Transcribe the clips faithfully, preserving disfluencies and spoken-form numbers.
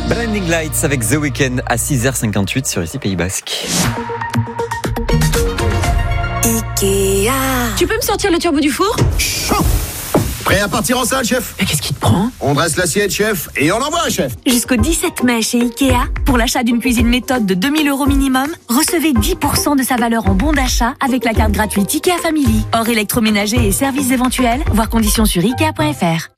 Blinding Lights avec The Weeknd à six heures cinquante-huit sur ici Pays Basque. Ikea. Tu peux me sortir le turbo du four ? Chaud. Prêt à partir en salle, chef ? Mais qu'est-ce qui te prend ? On dresse l'assiette, chef, et on envoie, chef. Jusqu'au dix-sept mai chez Ikea, pour l'achat d'une cuisine méthode de deux mille euros minimum, recevez dix pour cent de sa valeur en bon d'achat avec la carte gratuite Ikea Family. Hors électroménager et services éventuels, voir conditions sur ikea point f r.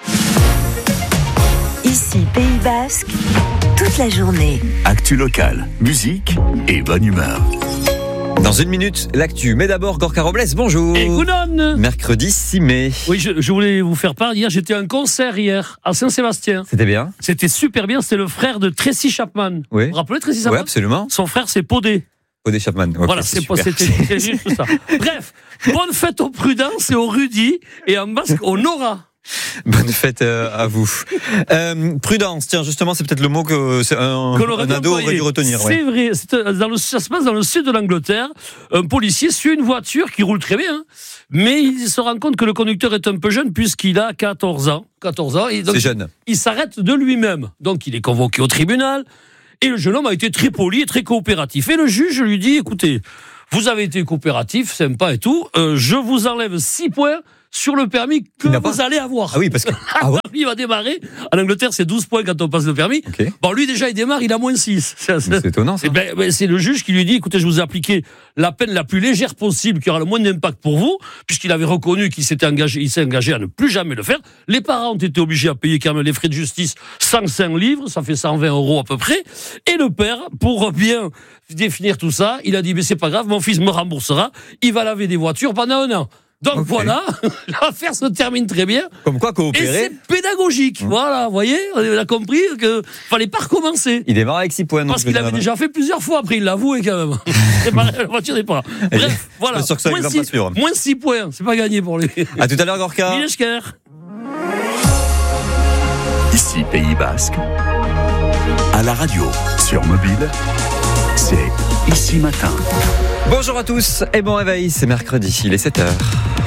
Ici Pays Basque, toute la journée. Actu locale, musique et bonne humeur. Dans une minute, l'actu. Mais d'abord, Gorka Robles, bonjour. Et Gounon. Mercredi six mai. Oui, je, je voulais vous faire part. Hier, j'étais à un concert hier, à Saint-Sébastien. C'était bien. C'était super bien. C'était le frère de Tracy Chapman. Oui. Vous vous rappelez Tracy Chapman ? Oui, absolument. Son frère, c'est Podé. Podé Chapman. Okay, voilà, c'est c'est pas, c'était, c'était juste ça. Bref, bonne fête aux Prudence et aux Rudy. Et en basque, au Nora. Bonne fête euh, à vous. Euh, prudence, tiens, justement, c'est peut-être le mot que c'est un, un ado aurait dû retenir. C'est ouais. vrai, c'est dans le, ça se passe dans le sud de l'Angleterre. Un policier suit une voiture qui roule très bien, mais il se rend compte que le conducteur est un peu jeune puisqu'il a quatorze ans. quatorze ans et donc c'est jeune. Il s'arrête de lui-même. Donc il est convoqué au tribunal et le jeune homme a été très poli et très coopératif. Et le juge lui dit, écoutez, vous avez été coopératif, sympa et tout, euh, je vous enlève six points sur le permis que vous pas... allez avoir. Ah oui, parce que... Ah ouais. Lui, il va démarrer. En Angleterre, c'est douze points quand on passe le permis. Okay. Bon, lui, déjà, il démarre, il a moins six. C'est, c'est étonnant, ça. Ben, ben, c'est le juge qui lui dit, écoutez, je vous ai appliqué la peine la plus légère possible, qui aura le moins d'impact pour vous, puisqu'il avait reconnu qu'il s'était engagé, il s'est engagé à ne plus jamais le faire. Les parents ont été obligés à payer quand même les frais de justice cent cinq livres, ça fait cent vingt euros à peu près. Et le père, pour bien définir tout ça, il a dit, mais c'est pas grave, mon fils me remboursera, il va laver des voitures pendant un an. Donc okay. Voilà, l'affaire se termine très bien. Comme quoi coopérer. Et c'est pédagogique. Mmh. Voilà, vous voyez, on a compris qu'il fallait pas recommencer. Il démarre avec six points. Parce qu'il avait déjà fait plusieurs fois, après il l'avouait quand même. C'est pas, la voiture n'est pas là. Bref, voilà. Je suis sûr que ça, moins, il va six, pas suivre. moins six points, c'est pas gagné pour lui. À tout à l'heure, Gorka. Milesker. Ici Pays Basque, à la radio, sur mobile, c'est Ici Matin. Bonjour à tous et bon réveil, c'est mercredi, il est sept heures.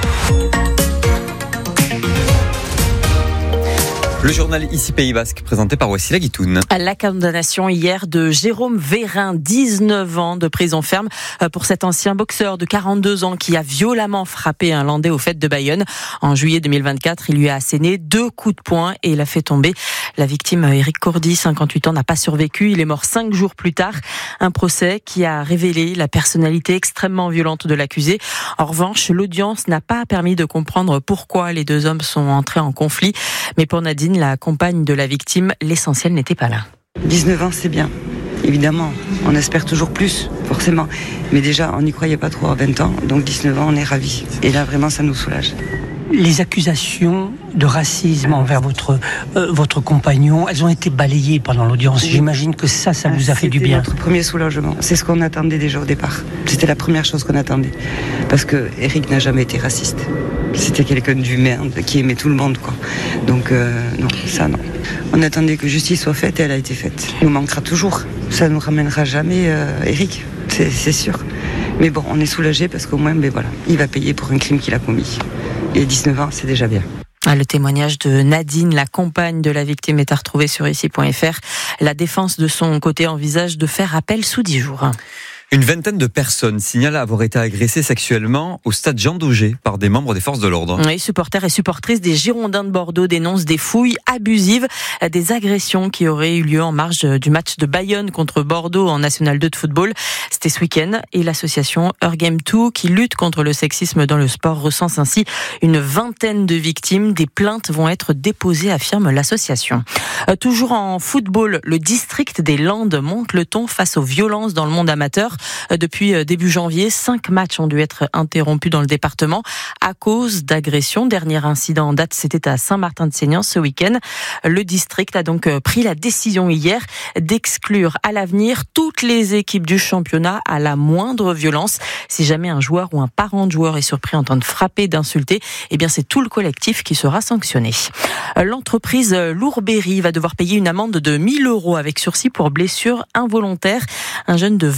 Le journal Ici Pays Basque, présenté par Wassila Guitoun. La condamnation hier de Jérôme Vérin, dix-neuf ans de prison ferme pour cet ancien boxeur de quarante-deux ans qui a violemment frappé un Landais aux fêtes de Bayonne. En juillet deux mille vingt-quatre, il lui a asséné deux coups de poing et l'a fait tomber. La victime, Éric Cordy, cinquante-huit ans, n'a pas survécu. Il est mort cinq jours plus tard. Un procès qui a révélé la personnalité extrêmement violente de l'accusé. En revanche, l'audience n'a pas permis de comprendre pourquoi les deux hommes sont entrés en conflit. Mais pour Nadine, la compagne de la victime, l'essentiel n'était pas là. dix-neuf ans, c'est bien. Évidemment, on espère toujours plus, forcément. Mais déjà, on n'y croyait pas trop à vingt ans, donc dix-neuf ans, on est ravis. Et là, vraiment, ça nous soulage. Les accusations de racisme envers votre, euh, votre compagnon, elles ont été balayées pendant l'audience. J'imagine que ça, ça vous a fait du bien. C'était notre premier soulagement. C'est ce qu'on attendait déjà au départ. C'était la première chose qu'on attendait. Parce que Éric n'a jamais été raciste. C'était quelqu'un d'humain, qui aimait tout le monde, quoi. Donc, euh, non, ça, non. On attendait que justice soit faite et elle a été faite. Il nous manquera toujours. Ça ne nous ramènera jamais euh, Éric, c'est, c'est sûr. Mais bon, on est soulagés parce qu'au moins, ben voilà, il va payer pour un crime qu'il a commis. Et dix-neuf ans, c'est déjà bien. Le témoignage de Nadine, la compagne de la victime, est à retrouver sur ici point f r. La défense, de son côté, envisage de faire appel sous dix jours. Une vingtaine de personnes signalent avoir été agressées sexuellement au stade Jean Daugé par des membres des forces de l'ordre. Oui, supporters et supportrices des Girondins de Bordeaux dénoncent des fouilles abusives, des agressions qui auraient eu lieu en marge du match de Bayonne contre Bordeaux en National deux de football. C'était ce week-end et l'association Eurgame deux, qui lutte contre le sexisme dans le sport, recense ainsi une vingtaine de victimes. Des plaintes vont être déposées, affirme l'association. Euh, toujours en football, le district des Landes monte le ton face aux violences dans le monde amateur. Depuis début janvier, cinq matchs ont dû être interrompus dans le département à cause d'agressions. Dernier incident en date, c'était à Saint-Martin-de-Seignanx ce week-end. Le district a donc pris la décision hier d'exclure à l'avenir toutes les équipes du championnat à la moindre violence. Si jamais un joueur ou un parent de joueur est surpris en train de frapper, d'insulter, eh bien c'est tout le collectif qui sera sanctionné. L'entreprise Lourberry va devoir payer une amende de mille euros avec sursis pour blessure involontaire. Un jeune de vingt ans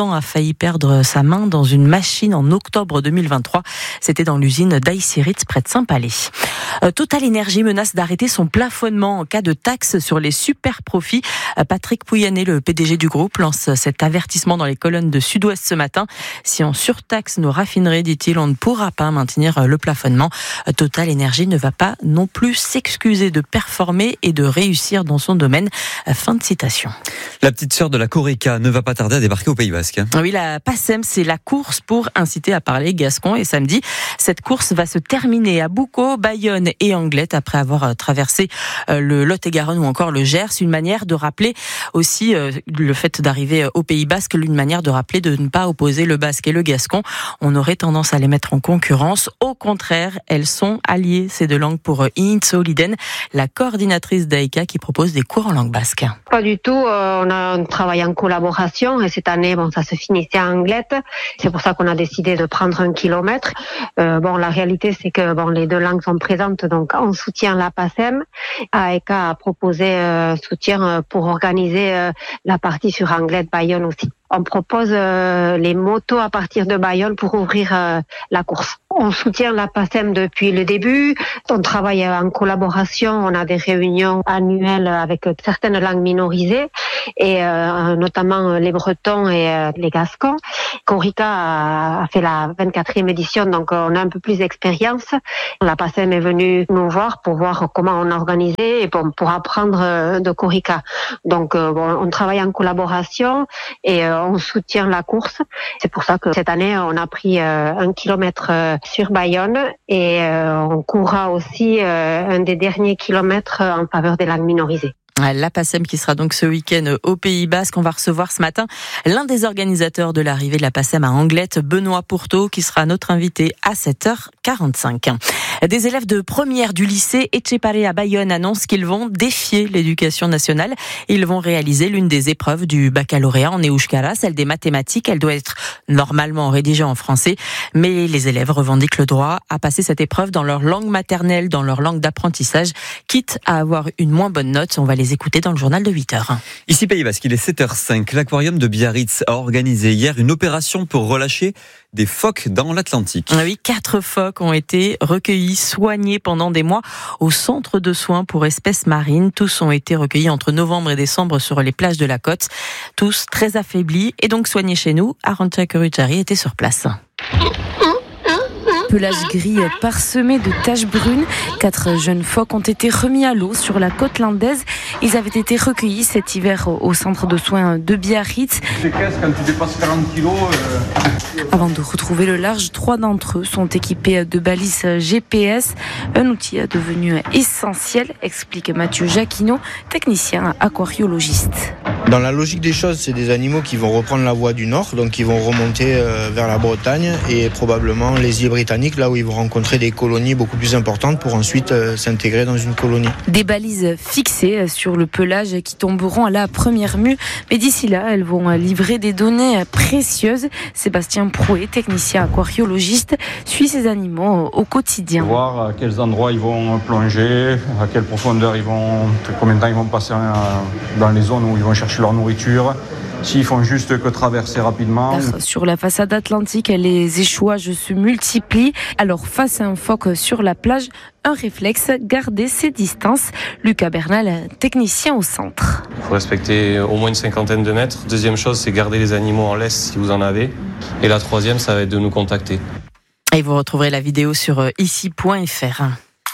ans a failli perdre sa main dans une machine en octobre deux mille vingt-trois. C'était dans l'usine d'Aïsiritz près de Saint-Palais. Euh, Total Energy menace d'arrêter son plafonnement en cas de taxe sur les super profits. Euh, Patrick Pouyanné, le P D G du groupe, lance cet avertissement dans les colonnes de Sud-Ouest ce matin. Si on surtaxe nos raffineries, dit-il, on ne pourra pas maintenir le plafonnement. Euh, Total Energy ne va pas non plus s'excuser de performer et de réussir dans son domaine. Euh, fin de citation. La petite sœur de la Coreca ne va pas tarder à débarquer au Pays Basque. Oui, la PACEM, c'est la course pour inciter à parler gascon. Et samedi, cette course va se terminer à Boucau, Bayonne et Anglet après avoir traversé le Lot-et-Garonne ou encore le Gers. Une manière de rappeler aussi le fait d'arriver au Pays Basque, une manière de rappeler de ne pas opposer le basque et le gascon. On aurait tendance à les mettre en concurrence. Au contraire, elles sont alliées, ces deux langues, pour Initz Oliden, la coordinatrice d'A E C A qui propose des cours en langue basque. Pas du tout. Euh, on a travaillé en collaboration et cette année, bon, ça se finissait à Anglet. C'est pour ça qu'on a décidé de prendre un kilomètre. Euh, bon, la réalité, c'est que bon, les deux langues sont présentes, donc on soutient la PACEM. A E C A a proposé euh, soutien pour organiser euh, la partie sur Anglet-Bayonne aussi. On propose euh, les motos à partir de Bayonne pour ouvrir euh, la course. On soutient la PACEM depuis le début. On travaille en collaboration. On a des réunions annuelles avec certaines langues minorisées et euh, notamment les Bretons et euh, les Gascons. Corica a fait la vingt-quatrième édition, donc on a un peu plus d'expérience. La PACEM est venue nous voir pour voir comment on organisait et pour, pour apprendre de Corica. Donc euh, bon, on travaille en collaboration et euh, on soutient la course. C'est pour ça que cette année, on a pris euh, un kilomètre euh, sur Bayonne et euh, on courra aussi euh, un des derniers kilomètres en faveur des langues minorisées. La PACEM qui sera donc ce week-end au Pays Basque. On va recevoir ce matin l'un des organisateurs de l'arrivée de la PACEM à Anglet, Benoît Pourteau, qui sera notre invité à sept heures quarante-cinq. Des élèves de première du lycée Etxepare à Bayonne annoncent qu'ils vont défier l'éducation nationale. Ils vont réaliser l'une des épreuves du baccalauréat en euskara, celle des mathématiques. Elle doit être normalement rédigée en français, mais les élèves revendiquent le droit à passer cette épreuve dans leur langue maternelle, dans leur langue d'apprentissage, quitte à avoir une moins bonne note. On va les écouter dans le journal de huit heures. Ici Pays Basque, il est sept heures cinq. L'aquarium de Biarritz a organisé hier une opération pour relâcher des phoques dans l'Atlantique. Oui, quatre phoques ont été recueillis, soignés pendant des mois au centre de soins pour espèces marines. Tous ont été recueillis entre novembre et décembre sur les plages de la côte. Tous très affaiblis et donc soignés chez nous. Arantxa Kurutjari était sur place. Pelage gris parsemé de taches brunes. Quatre jeunes phoques ont été remis à l'eau sur la côte landaise. Ils avaient été recueillis cet hiver au centre de soins de Biarritz. Quand tu dépasses quarante kilos, euh... Avant de retrouver le large, trois d'entre eux sont équipés de balises G P S, un outil devenu essentiel, explique Mathieu Jacquinot, technicien aquariologiste. Dans la logique des choses, c'est des animaux qui vont reprendre la voie du nord, donc ils vont remonter vers la Bretagne et probablement les îles britanniques, là où ils vont rencontrer des colonies beaucoup plus importantes pour ensuite s'intégrer dans une colonie. Des balises fixées sur le pelage qui tomberont à la première mue, mais d'ici là, elles vont livrer des données précieuses. Sébastien Prouet, technicien aquariologiste, suit ces animaux au quotidien. Voir à quels endroits ils vont plonger, à quelle profondeur ils vont, combien de temps ils vont passer dans les zones où ils vont chercher leur nourriture. S'ils font juste que traverser rapidement. Sur la façade atlantique, les échouages se multiplient. Alors face à un phoque sur la plage, un réflexe, garder ses distances. Lucas Bernal, technicien au centre. Il faut respecter au moins une cinquantaine de mètres. Deuxième chose, c'est garder les animaux en laisse si vous en avez. Et la troisième, ça va être de nous contacter. Et vous retrouverez la vidéo sur ici point f r.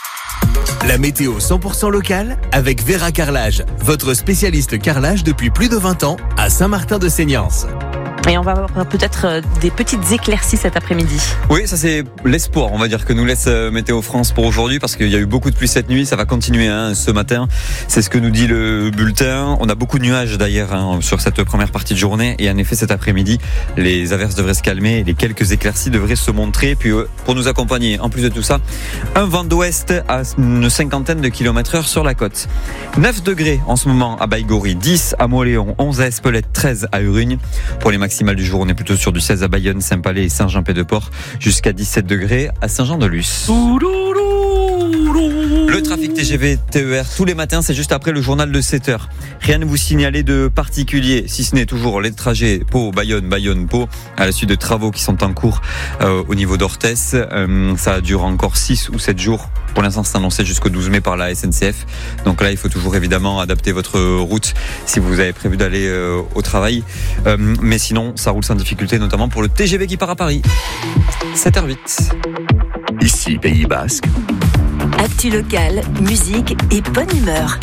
La météo cent pour cent locale avec Vera Carrelage, votre spécialiste carrelage depuis plus de vingt ans à Saint-Martin-de-Seignance. Et on va avoir peut-être des petites éclaircies cet après-midi. Oui, ça c'est l'espoir, on va dire, que nous laisse Météo France pour aujourd'hui, parce qu'il y a eu beaucoup de pluie cette nuit, ça va continuer hein, ce matin. C'est ce que nous dit le bulletin. On a beaucoup de nuages d'ailleurs hein, sur cette première partie de journée, et en effet cet après-midi, les averses devraient se calmer et les quelques éclaircies devraient se montrer. Puis pour nous accompagner, en plus de tout ça, un vent d'ouest à une cinquantaine de kilomètres heure sur la côte. neuf degrés en ce moment à Baïgorry, dix à Moléon, onze à Espelette, treize à Urugne. Pour les maximales du jour, on est plutôt sur du seize à Bayonne, Saint-Palais et Saint-Jean-Pied-de-Port, jusqu'à dix-sept degrés à Saint-Jean-de-Luz. Le trafic T G V, T E R, tous les matins, c'est juste après le journal de sept heures. Rien ne vous signaler de particulier, si ce n'est toujours les trajets Pau-Bayonne, Bayonne-Pau, à la suite de travaux qui sont en cours euh, au niveau d'Orthès. Euh, ça dure encore six ou sept jours. Pour l'instant, c'est annoncé jusqu'au douze mai par la S N C F. Donc là, il faut toujours évidemment adapter votre route si vous avez prévu d'aller euh, au travail. Euh, mais sinon, ça roule sans difficulté, notamment pour le T G V qui part à Paris. sept heures huit. Ici, Pays Basque. Actu local, musique et bonne humeur.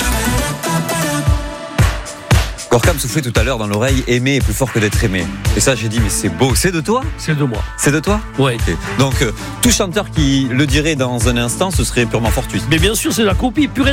Gorka me soufflait tout à l'heure dans l'oreille, aimer est plus fort que d'être aimé. Et ça, j'ai dit, mais c'est beau. C'est de toi ? C'est de moi. C'est de toi ? Ouais. Okay. Donc, euh, tout chanteur qui le dirait dans un instant, ce serait purement fortuit. Mais bien sûr, c'est la copie pure.